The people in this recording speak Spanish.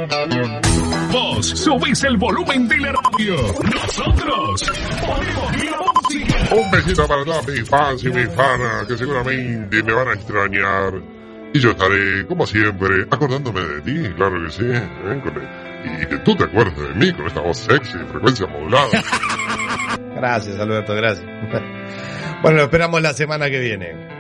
Vos subís el volumen de la radio. Nosotros ponemos la música. Un besito para todos mis fans y mis fanas que seguramente me van a extrañar. Y yo estaré, como siempre, acordándome de ti, claro que sí. Y que tú te acuerdes de mí con esta voz sexy, frecuencia modulada. Gracias, Alberto, gracias. Bueno, lo esperamos la semana que viene.